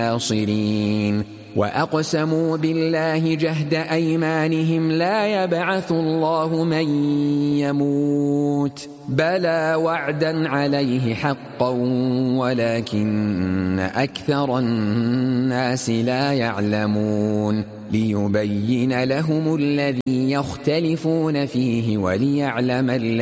الناصرين وأقسموا بالله جهد أيمانهم لا يبعث الله من يموت بلى وعدا عليه حقا ولكن أكثر الناس لا يعلمون ليبين لهم الذي يختلفون فيه وليعلم